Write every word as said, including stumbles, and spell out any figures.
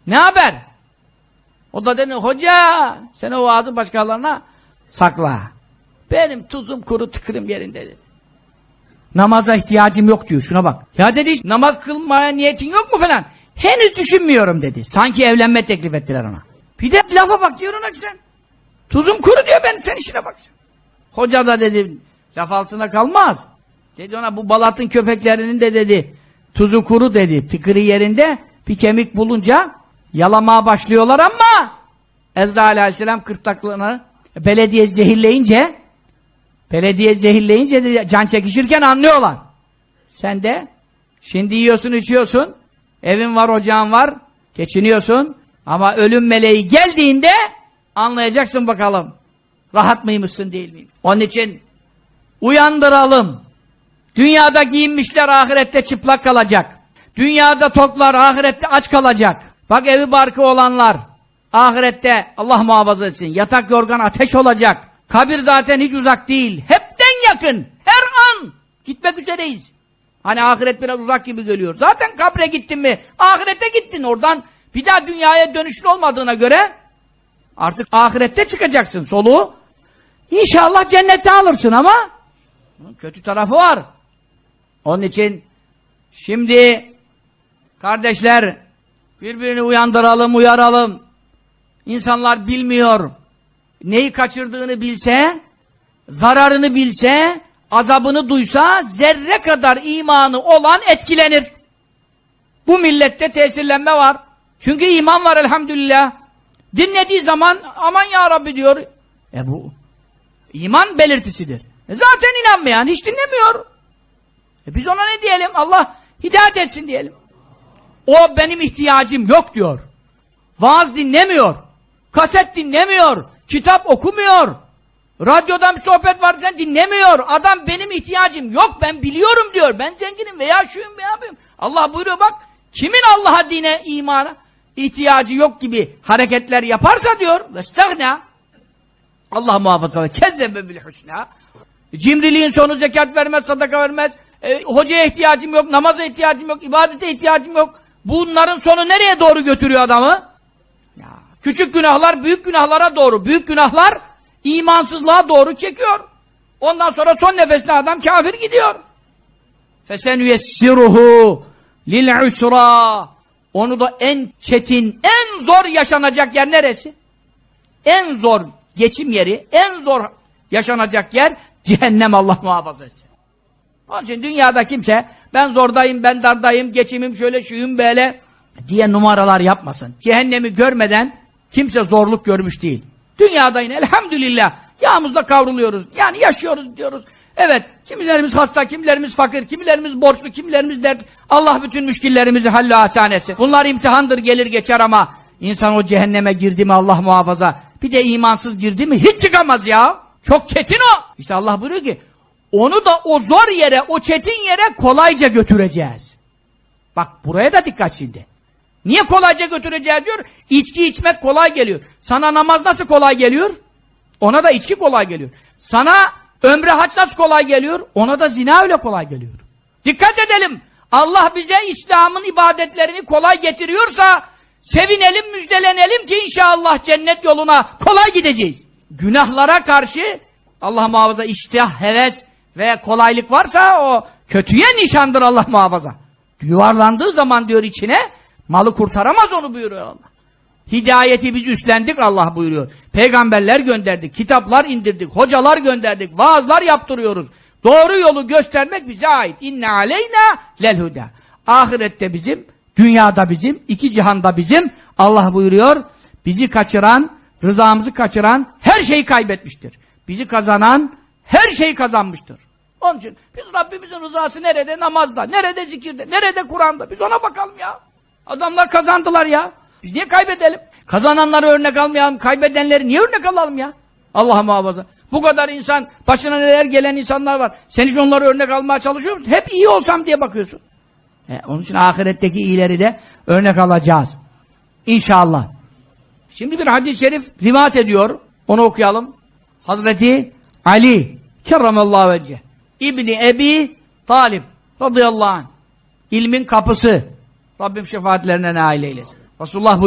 Ne haber? O da dedi, hoca sen o vaazı başkalarına sakla. Benim tuzum kuru tıkırım yerinde dedi. Namaza ihtiyacım yok diyor, şuna bak. Ya dedi, namaz kılmaya niyetin yok mu falan? Henüz düşünmüyorum dedi. Sanki evlenme teklif ettiler ona. Bir de lafa bak diyor ona ki sen. Tuzum kuru diyor, ben sen işine bak. Hoca da dedi, laf altına kalmaz. Dedi ona, bu Balat'ın köpeklerinin de dedi, tuzu kuru dedi, tıkırı yerinde, bir kemik bulunca yalamaya başlıyorlar ama Ezrail aleyhisselam kırtaklığını belediye zehirleyince belediye zehirleyince de can çekişirken anlıyorlar. Sen de şimdi yiyorsun, içiyorsun, evin var, ocağın var, geçiniyorsun ama ölüm meleği geldiğinde anlayacaksın bakalım rahat mıymışsın, değil miyim? Onun için uyandıralım. Dünyada giyinmişler ahirette çıplak kalacak. Dünyada toklar ahirette aç kalacak. Bak evi barkı olanlar ahirette Allah muhafaza etsin yatak yorgan ateş olacak. Kabir zaten hiç uzak değil. Hepten yakın. Her an gitmek üzereyiz. Hani ahiret biraz uzak gibi geliyor. Zaten kabre gittin mi? Ahirete gittin. Oradan bir daha dünyaya dönüşün olmadığına göre artık ahirette çıkacaksın soluğu. İnşallah cennete alırsın ama kötü tarafı var. Onun için şimdi kardeşler birbirini uyandıralım, uyaralım. İnsanlar bilmiyor. Neyi kaçırdığını bilse, zararını bilse, azabını duysa, zerre kadar imanı olan etkilenir. Bu millette tesirlenme var. Çünkü iman var elhamdülillah. Dinlediği zaman aman ya Rabbi diyor. E bu iman belirtisidir. E zaten inanmayan hiç dinlemiyor. E biz ona ne diyelim? Allah hidayet etsin diyelim. O benim ihtiyacım yok diyor. Vaaz dinlemiyor. Kaset dinlemiyor. Kitap okumuyor. Radyodan bir sohbet var sen dinlemiyor. Adam benim ihtiyacım yok, ben biliyorum diyor. Ben zenginim veya şuyum veya buyum. Allah buyuruyor bak. Kimin Allah'a, dine, imana ihtiyacı yok gibi hareketler yaparsa diyor. Vestagna. Allah muhafaza. Kezzebe bil husna. Cimriliğin sonu zekat vermez, sadaka vermez. E, hocaya ihtiyacım yok, namaza ihtiyacım yok, ibadete ihtiyacım yok. Bunların sonu nereye doğru götürüyor adamı? Ya, küçük günahlar büyük günahlara doğru, büyük günahlar imansızlığa doğru çekiyor. Ondan sonra son nefesine adam kafir gidiyor. فَسَنُيَسِّرُهُ لِلْعُسْرَى. Onu da en çetin, en zor yaşanacak yer neresi? En zor geçim yeri, en zor yaşanacak yer cehennem, Allah muhafaza etsin. Onun için dünyada kimse ben zordayım, ben dardayım, geçimim şöyle, şuyum böyle diye numaralar yapmasın. Cehennemi görmeden kimse zorluk görmüş değil. Dünyada yine elhamdülillah yağımızda kavruluyoruz. Yani yaşıyoruz diyoruz. Evet, kimilerimiz hasta, kimilerimiz fakir, kimilerimiz borçlu, kimilerimiz dert. Allah bütün müşkillerimizi hallü hasan etsin. Bunlar imtihandır, gelir geçer ama insan o cehenneme girdi mi Allah muhafaza, bir de imansız girdi mi hiç çıkamaz ya. Çok çetin o. İşte Allah buyuruyor ki onu da o zor yere, o çetin yere kolayca götüreceğiz. Bak buraya da dikkat şimdi. Niye kolayca götüreceğiz diyor? İçki içmek kolay geliyor. Sana namaz nasıl kolay geliyor? Ona da içki kolay geliyor. Sana ömre hac nasıl kolay geliyor? Ona da zina öyle kolay geliyor. Dikkat edelim. Allah bize İslam'ın ibadetlerini kolay getiriyorsa sevinelim, müjdelenelim ki inşallah cennet yoluna kolay gideceğiz. Günahlara karşı Allah muhafaza iştah, heves ve kolaylık varsa o kötüye nişandır Allah muhafaza. Yuvarlandığı zaman diyor içine malı kurtaramaz onu buyuruyor Allah. Hidayeti biz üstlendik Allah buyuruyor. Peygamberler gönderdik, kitaplar indirdik, hocalar gönderdik, vaazlar yaptırıyoruz. Doğru yolu göstermek bize ait. İnne aleyna lelhuda. Ahirette bizim, dünyada bizim, iki cihanda bizim. Allah buyuruyor, bizi kaçıran, rızamızı kaçıran her şeyi kaybetmiştir. Bizi kazanan her şeyi kazanmıştır. Onun için biz Rabbimizin rızası nerede? Namazda, nerede zikirde, nerede Kur'an'da? Biz ona bakalım ya. Adamlar kazandılar ya. Biz niye kaybedelim? Kazananları örnek almayalım, kaybedenleri niye örnek alalım ya? Allah muhafaza. Bu kadar insan, başına neler gelen insanlar var. Sen hiç onları örnek almaya çalışıyor musun? Hep iyi olsam diye bakıyorsun. E, onun için ahiretteki iyileri de örnek alacağız. İnşallah. Şimdi bir hadis-i şerif rivayet ediyor. Onu okuyalım. Hazreti Ali kerramallahu vecce İbni Ebi Talib radıyallahu anh. İlmin kapısı. Rabbim şefaatlerine nail eylesin. Resulullah